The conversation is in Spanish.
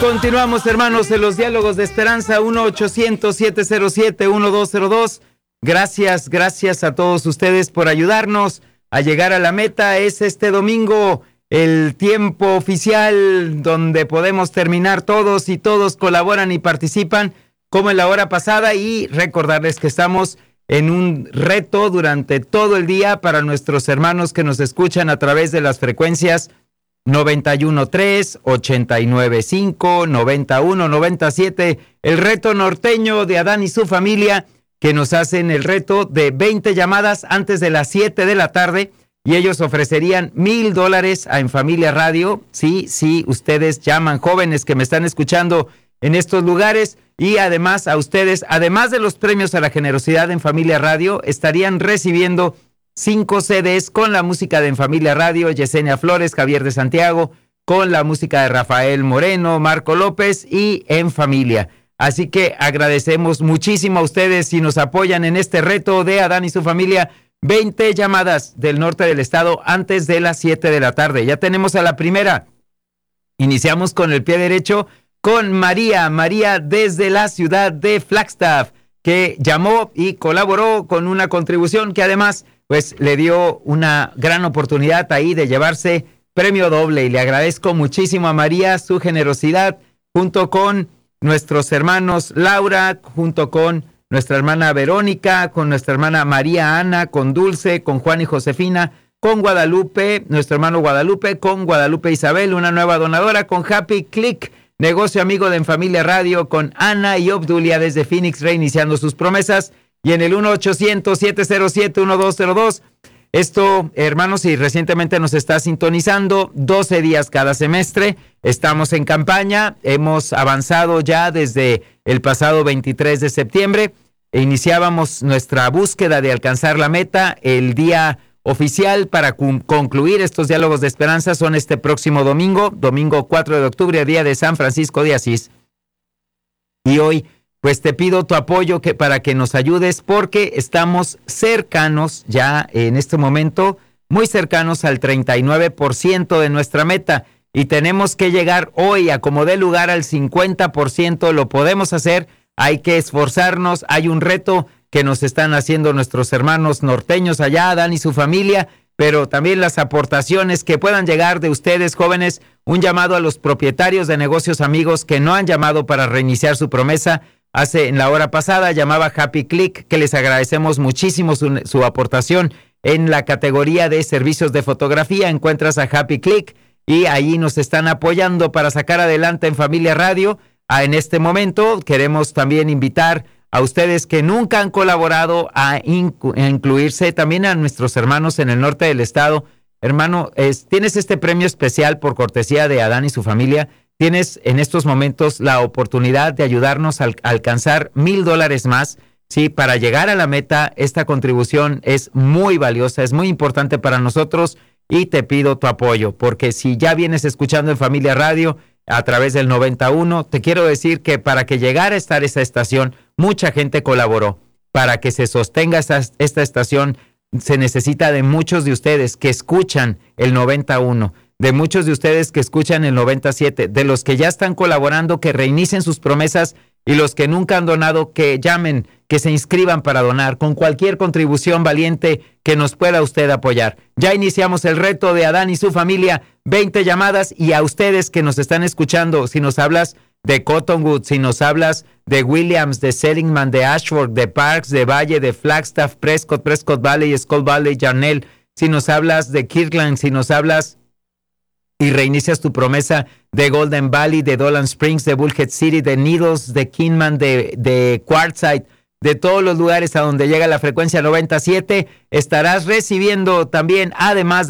Continuamos, hermanos, en los diálogos de esperanza. 1-800-707-1202. Gracias a todos ustedes por ayudarnos a llegar a la meta. Es este domingo el tiempo oficial donde podemos terminar todos y todos colaboran y participan como en la hora pasada, y recordarles que estamos en un reto durante todo el día para nuestros hermanos que nos escuchan a través de las frecuencias 91.3, 89.5, 91, 97, el reto norteño de Adán y su familia, que nos hacen el reto de 20 llamadas antes de las 7 de la tarde, y ellos ofrecerían $1,000 a En Familia Radio. Sí, ustedes llaman, jóvenes que me están escuchando en estos lugares, y además a ustedes, además de los premios a la generosidad en Familia Radio, estarían recibiendo 5 CDs con la música de En Familia Radio, Yesenia Flores, Javier de Santiago, con la música de Rafael Moreno, Marco López y En Familia. Así que agradecemos muchísimo a ustedes si nos apoyan en este reto de Adán y su familia. 20 llamadas del norte del estado antes de las 7 de la tarde. Ya tenemos a la primera. Iniciamos con el pie derecho con María desde la ciudad de Flagstaff, que llamó y colaboró con una contribución que además pues le dio una gran oportunidad ahí de llevarse premio doble, y le agradezco muchísimo a María su generosidad, junto con nuestros hermanos Laura, junto con nuestra hermana Verónica, con nuestra hermana María Ana, con Dulce, con Juan y Josefina, con Guadalupe, nuestro hermano Guadalupe, con Guadalupe Isabel, una nueva donadora, con Happy Click, negocio amigo de En Familia Radio, con Ana y Obdulia desde Phoenix, reiniciando sus promesas, y en el 1-800-707-1202. Esto, hermanos, si recientemente nos está sintonizando, 12 días cada semestre, estamos en campaña, hemos avanzado ya desde el pasado 23 de septiembre, e iniciábamos nuestra búsqueda de alcanzar la meta. El día oficial para concluir estos diálogos de esperanza son este próximo domingo 4 de octubre, día de San Francisco de Asís. Y hoy, pues te pido tu apoyo para que nos ayudes, porque estamos cercanos ya en este momento, muy cercanos al 39% de nuestra meta, y tenemos que llegar hoy a como dé lugar al 50%. Lo podemos hacer, hay que esforzarnos. Hay un reto que nos están haciendo nuestros hermanos norteños allá, Adán y su familia, pero también las aportaciones que puedan llegar de ustedes, jóvenes. Un llamado a los propietarios de negocios amigos que no han llamado para reiniciar su promesa. En la hora pasada llamaba Happy Click, que les agradecemos muchísimo su aportación en la categoría de servicios de fotografía. Encuentras a Happy Click y ahí nos están apoyando para sacar adelante En Familia Radio. En este momento queremos también invitar a ustedes que nunca han colaborado a incluirse, también a nuestros hermanos en el norte del estado. Hermano, tienes este premio especial por cortesía de Adán y su familia. Tienes en estos momentos la oportunidad de ayudarnos a alcanzar $1,000 más. Sí, para llegar a la meta, esta contribución es muy valiosa, es muy importante para nosotros, y te pido tu apoyo, porque si ya vienes escuchando En Familia Radio a través del 91, te quiero decir que para que llegara a estar esa estación, mucha gente colaboró. Para que se sostenga esta estación, se necesita de muchos de ustedes que escuchan el 91, de muchos de ustedes que escuchan el 97, de los que ya están colaborando, que reinicien sus promesas, y los que nunca han donado, que llamen, que se inscriban para donar con cualquier contribución valiente que nos pueda usted apoyar. Ya iniciamos el reto de Adán y su familia, 20 llamadas, y a ustedes que nos están escuchando, si nos hablas de Cottonwood, si nos hablas de Williams, de Seligman, de Ashford, de Parks, de Valle, de Flagstaff, Prescott Valley, Skull Valley, Yarnell, si nos hablas de Kirkland, si nos hablas y reinicias tu promesa de Golden Valley, de Dolan Springs, de Bullhead City, de Needles, de Kingman, de Quartzsite, de todos los lugares a donde llega la frecuencia 97, estarás recibiendo también, además